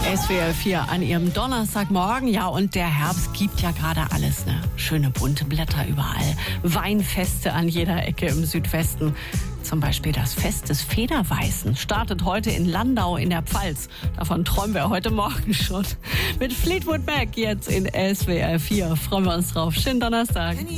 SWR 4 an ihrem Donnerstagmorgen. Ja, und der Herbst gibt ja gerade alles, ne? Schöne bunte Blätter überall. Weinfeste an jeder Ecke im Südwesten. Zum Beispiel das Fest des Federweißen startet heute in Landau in der Pfalz. Davon träumen wir heute Morgen schon. Mit Fleetwood Mac jetzt in SWR 4. Freuen wir uns drauf. Schönen Donnerstag.